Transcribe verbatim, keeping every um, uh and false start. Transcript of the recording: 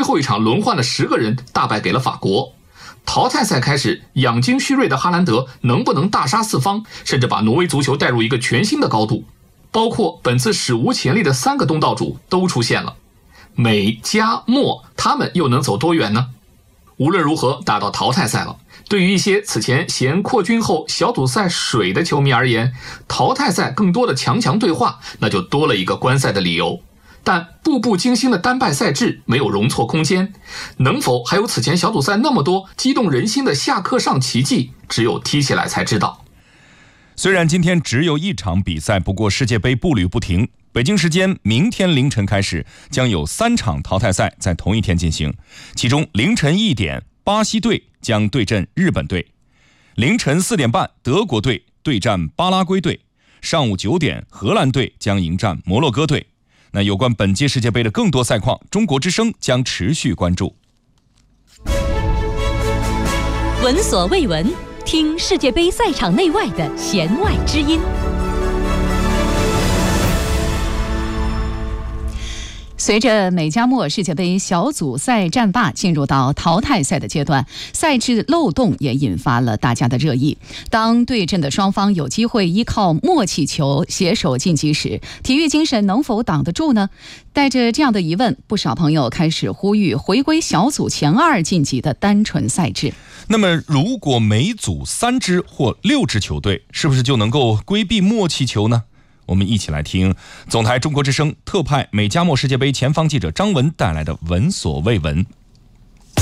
后一场轮换了十个人，大败给了法国。淘汰赛开始，养精蓄锐的哈兰德能不能大杀四方，甚至把挪威足球带入一个全新的高度。包括本次史无前例的三个东道主都出现了，美加墨他们又能走多远呢？无论如何，打到淘汰赛了。对于一些此前嫌扩军后小组赛水的球迷而言，淘汰赛更多的强强对话，那就多了一个观赛的理由。但步步惊心的单败赛制没有容错空间，能否还有此前小组赛那么多激动人心的下课上奇迹，只有踢起来才知道。 虽然今天只有一场比赛，不过世界杯步履不停。北京时间明天凌晨开始，将有三场淘汰赛在同一天进行。其中凌晨一点，巴西队将对阵日本队；凌晨四点半，德国队对战巴拉圭队；上午九点，荷兰队将迎战摩洛哥队。那有关本届世界杯的更多赛况，中国之声将持续关注。 闻所未闻，听世界杯赛场内外的弦外之音。随着美加墨世界杯小组赛战罢进入到淘汰赛的阶段，赛制漏洞也引发了大家的热议。当对阵的双方有机会依靠默契球携手晋级时，体育精神能否挡得住呢？带着这样的疑问，不少朋友开始呼吁回归小组前二晋级的单纯赛制。 那么如果每组三支或六支球队，是不是就能够规避默契球呢？我们一起来听总台中国之声特派美加墨世界杯前方记者张文带来的闻所未闻。